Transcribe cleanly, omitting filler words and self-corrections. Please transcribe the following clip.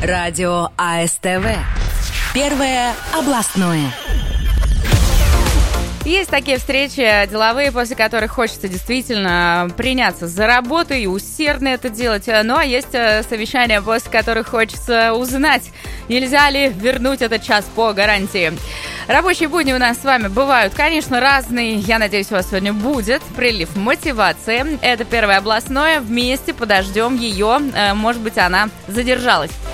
Радио АСТВ. Первое областное. Есть такие встречи деловые, после которых хочется действительно приняться за работу и усердно это делать. Ну, а есть совещания, после которых хочется узнать, нельзя ли вернуть этот час по гарантии. Рабочие будни у нас с вами бывают, конечно, разные. Я надеюсь, у вас сегодня будет прилив мотивации. Это первое областное. Вместе подождем ее. Может быть, она задержалась.